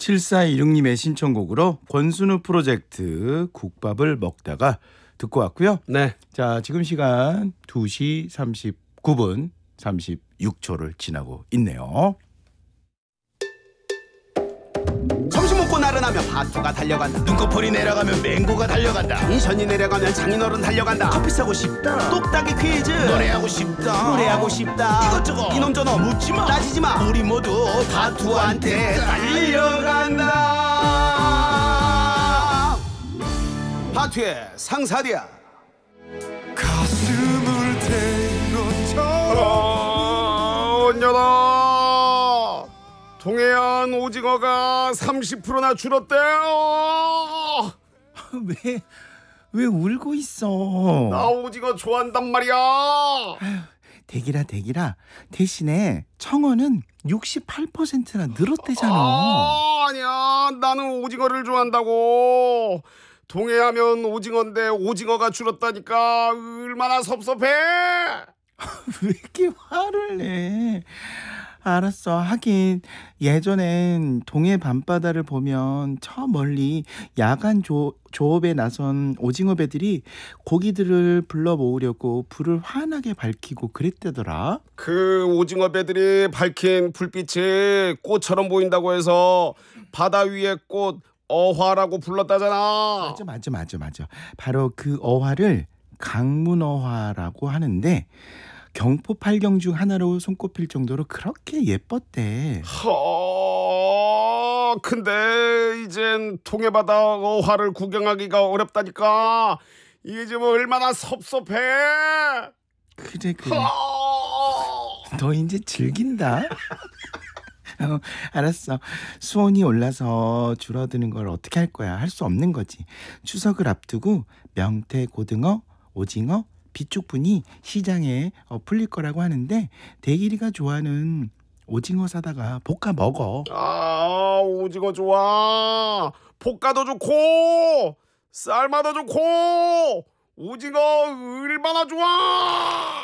7416님의 신청곡으로 권순우 프로젝트 국밥을 먹다가 듣고 왔고요. 네. 자, 지금 시간 2시 39분 36초를 지나고 있네요. 점심 먹고 나른하면 파투가 달려간다. 눈꺼풀이 내려가면 맹고가 달려간다. 텐션이 내려가면 장인어른 달려간다. 커피 사고 싶다. 똑딱이 퀴즈. 노래하고 싶다. 노래하고 싶다. 이것저것 이놈저놈 묻지마. 따지지마. 우리 모두 파투한테 달려간다. 파투의 상사리야. 가슴을 대것처럼 언녀다. 동해안 오징어가 30%나 줄었대요. 왜 울고 있어? 나 오징어 좋아한단 말이야. 대기라. 대신에 청어는 68%나 늘었대잖아. 아니야, 나는 오징어를 좋아한다고. 동해하면 오징어인데 오징어가 줄었다니까 얼마나 섭섭해. 왜 이렇게 화를 내? 알았어. 하긴 예전엔 동해 밤바다를 보면 저 멀리 야간 조업에 나선 오징어 배들이 고기들을 불러 모으려고 불을 환하게 밝히고 그랬대더라. 그 오징어 배들이 밝힌 불빛이 꽃처럼 보인다고 해서 바다 위의 꽃 어화라고 불렀다잖아. 맞아. 바로 그 어화를 강문어화라고 하는데 경포 8경 중 하나로 손꼽힐 정도로 그렇게 예뻤대. 근데 이젠 동해바다 어화를 구경하기가 어렵다니까. 이게 지금 얼마나 섭섭해. 그래. 너 이제 즐긴다. 알았어. 수온이 올라서 줄어드는 걸 어떻게 할 거야? 할 수 없는 거지. 추석을 앞두고 명태, 고등어, 오징어, 비축분이 시장에 풀릴 거라고 하는데 대길이가 좋아하는 오징어 사다가 볶아 먹어. 오징어 좋아. 볶아도 좋고 삶아도 좋고 오징어 얼마나 좋아.